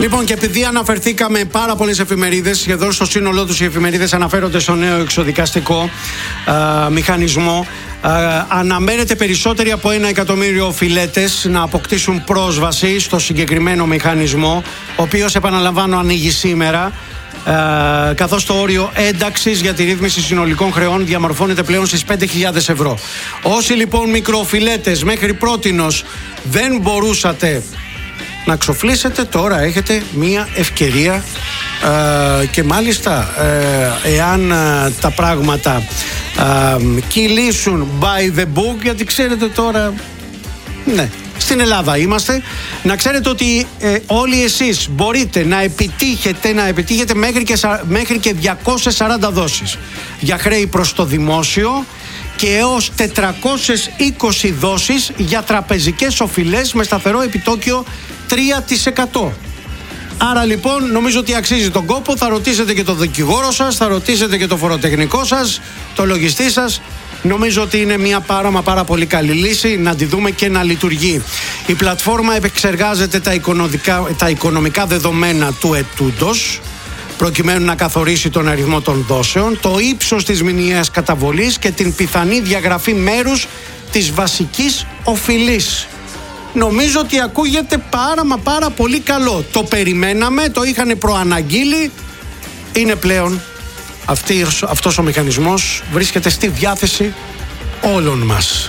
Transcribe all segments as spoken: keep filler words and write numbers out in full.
Λοιπόν, και επειδή αναφερθήκαμε πάρα πολλές εφημερίδες, σχεδόν στο σύνολό τους οι εφημερίδες αναφέρονται στο νέο εξοδικαστικό α, μηχανισμό, α, αναμένεται περισσότεροι από ένα εκατομμύριο οφειλέτες να αποκτήσουν πρόσβαση στο συγκεκριμένο μηχανισμό, ο οποίος, επαναλαμβάνω, ανοίγει σήμερα. Uh, καθώς το όριο ένταξης για τη ρύθμιση συνολικών χρεών διαμορφώνεται πλέον στις πέντε χιλιάδες ευρώ. Όσοι λοιπόν μικροοφιλέτες μέχρι πρότινος δεν μπορούσατε να ξοφλήσετε, τώρα έχετε μία ευκαιρία uh, και μάλιστα uh, εάν uh, τα πράγματα uh, κυλήσουν by the book, γιατί ξέρετε τώρα, ναι, στην Ελλάδα είμαστε, να ξέρετε ότι ε, όλοι εσείς μπορείτε να επιτύχετε, να επιτύχετε μέχρι και, μέχρι και διακόσιες σαράντα δόσεις για χρέη προς το δημόσιο και έως τετρακόσιες είκοσι δόσεις για τραπεζικές οφειλές με σταθερό επιτόκιο τρία τοις εκατό. Άρα λοιπόν νομίζω ότι αξίζει τον κόπο. Θα ρωτήσετε και τον δικηγόρο σας, θα ρωτήσετε και το φοροτεχνικό σας, το λογιστή σας. Νομίζω ότι είναι μια πάρα μα πάρα πολύ καλή λύση να τη δούμε και να λειτουργεί. Η πλατφόρμα επεξεργάζεται τα οικονομικά, τα οικονομικά δεδομένα του ετούντος, προκειμένου να καθορίσει τον αριθμό των δόσεων, το ύψος της μηνιαίας καταβολής και την πιθανή διαγραφή μέρους της βασικής οφειλής. Νομίζω ότι ακούγεται πάρα μα πάρα πολύ καλό. Το περιμέναμε, το είχαν προαναγγείλει, είναι πλέον αυτός, αυτός ο μηχανισμός βρίσκεται στη διάθεση όλων μας.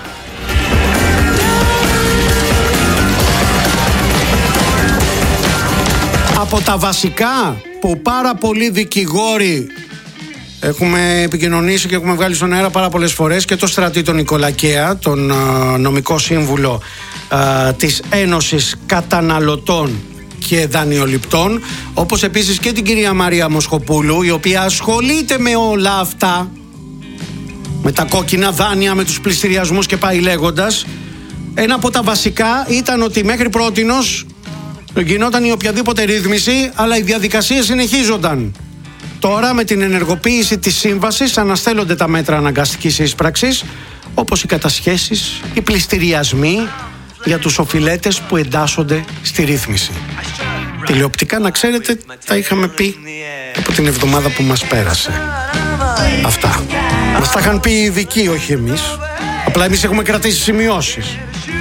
Από τα βασικά που πάρα πολλοί δικηγόροι έχουμε επικοινωνήσει και έχουμε βγάλει στον αέρα πάρα πολλές φορές, και το Στρατή τον Νικολακέα, τον α, νομικό σύμβουλο α, της Ένωσης Καταναλωτών και Δανειοληπτών, όπως επίσης και την κυρία Μαρία Μοσχοπούλου, η οποία ασχολείται με όλα αυτά, με τα κόκκινα δάνεια, με τους πληστηριασμούς και πάει λέγοντας. Ένα από τα βασικά ήταν ότι μέχρι πρότινος γινόταν η οποιαδήποτε ρύθμιση, αλλά οι διαδικασίες συνεχίζονταν. Τώρα με την ενεργοποίηση της σύμβασης αναστέλλονται τα μέτρα αναγκαστικής εισπράξης, όπως οι κατασχέσεις, οι πληστηριασμοί για τους οφειλέτες που εντάσσονται στη ρύθμιση. Τηλεοπτικά, να ξέρετε, τα είχαμε πει από την εβδομάδα που μας πέρασε. Αυτά. Μας τα είχαν πει οι ειδικοί, όχι εμείς. Απλά εμείς έχουμε κρατήσει σημειώσεις.